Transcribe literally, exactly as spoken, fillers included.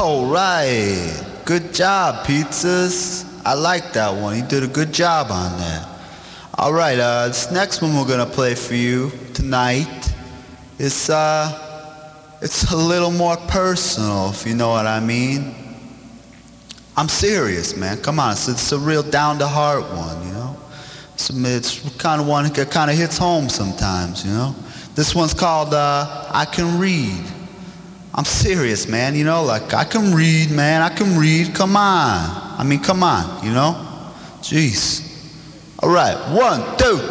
All right. Good job, Pizzas. I like that one. You did a good job on that. All right, uh, this next one we're gonna play for you tonight is uh, it's a little more personal, if you know what I mean. I'm serious, man. Come on, it's, it's a real down-to-heart one, you know. It's, it's kind of one that kind of hits home sometimes, you know. This one's called uh, "I Can Read." I'm serious, man. You know, like I can read, man. I can read. Come on. I mean, come on. You know. Jeez. All right. One, two,